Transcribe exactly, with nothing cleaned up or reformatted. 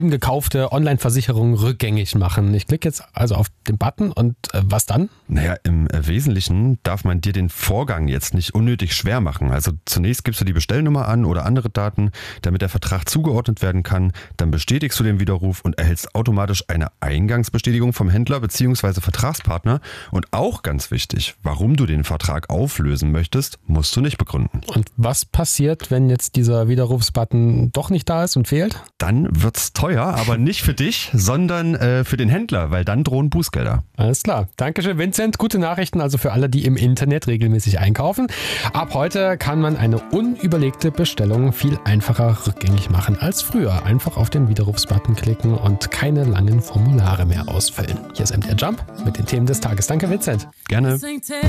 gekaufte Online-Versicherung rückgängig machen. Ich klicke jetzt also auf den Button und äh, was dann? Naja, im Wesentlichen darf man dir den Vorgang jetzt nicht unnötig schwer machen. Also zunächst gibst du die Bestellnummer an oder andere Daten, damit der Vertrag zugeordnet werden kann. Dann bestätigst du den Widerruf und erhältst automatisch eine Eingangsbestätigung vom Händler bzw. Vertragspartner. Und auch ganz wichtig, warum du den Vertrag auflösen möchtest, musst du nicht begründen. Und was passiert, wenn jetzt dieser Widerrufsbutton doch nicht da ist und fehlt? Dann wird's teuer, aber nicht für dich, sondern äh, für den Händler, weil dann drohen Bußgelder. Alles klar. Dankeschön, Vincent. Gute Nachrichten also für alle, die im Internet regelmäßig einkaufen. Ab heute kann man eine unüberlegte Bestellung viel einfacher rückgängig machen als früher. Einfach auf den Widerrufsbutton klicken und keine langen Formulare mehr ausfüllen. Hier ist M D R Jump mit den Themen des Tages. Danke, Vincent. Gerne.